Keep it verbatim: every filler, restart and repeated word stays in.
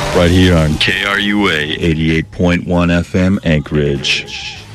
right here on K R U A eighty-eight point one F M Anchorage.